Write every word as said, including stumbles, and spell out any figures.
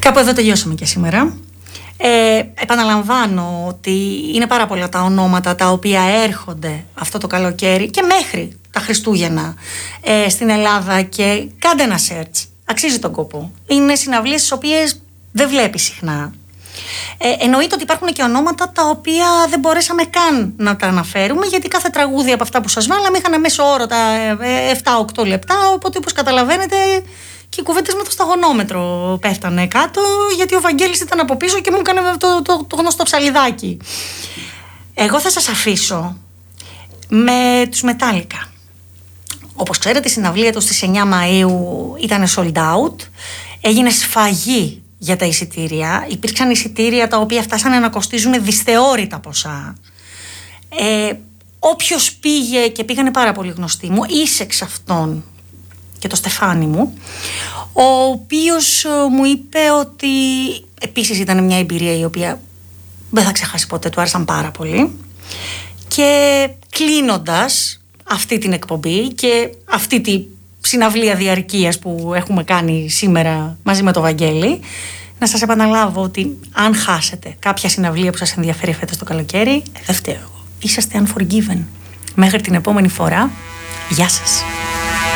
Κάπου εδώ τελειώσαμε και σήμερα. Ε, επαναλαμβάνω ότι είναι πάρα πολλά τα ονόματα τα οποία έρχονται αυτό το καλοκαίρι και μέχρι τα Χριστούγεννα ε, στην Ελλάδα, και κάντε ένα search. Αξίζει τον κόπο. Είναι συναυλίες τις οποίες δεν βλέπει συχνά. Ε, εννοείται ότι υπάρχουν και ονόματα τα οποία δεν μπορέσαμε καν να τα αναφέρουμε, γιατί κάθε τραγούδι από αυτά που σας βάλαμε είχαν μέσο όρο τα επτά οκτώ λεπτά, οπότε όπως καταλαβαίνετε και οι κουβέντες με το σταγονόμετρο πέφτανε κάτω, γιατί ο Βαγγέλης ήταν από πίσω και μου έκανε το, το, το γνωστό ψαλιδάκι. Εγώ θα σας αφήσω με τους Metallica. Όπως ξέρετε, η συναυλία του στις εννιά Μαΐου ήταν sold out. Έγινε σφαγή για τα εισιτήρια. Υπήρξαν εισιτήρια τα οποία φτάσανε να κοστίζουν δυσθεώρητα ποσά. Ε, όποιος πήγε, και πήγανε πάρα πολύ γνωστοί μου, Ίσεξ αυτόν και το Στεφάνι μου, ο οποίος μου είπε ότι επίσης ήταν μια εμπειρία η οποία δεν θα ξεχάσει ποτέ, του άρεσαν πάρα πολύ. Και κλείνοντας αυτή την εκπομπή και αυτή τη συναυλία διαρκείας που έχουμε κάνει σήμερα μαζί με το Βαγγέλη, να σας επαναλάβω ότι αν χάσετε κάποια συναυλία που σας ενδιαφέρει φέτος το καλοκαίρι, δεν φταίω εγώ. Είσαστε unforgiven. Μέχρι την επόμενη φορά, γεια σας.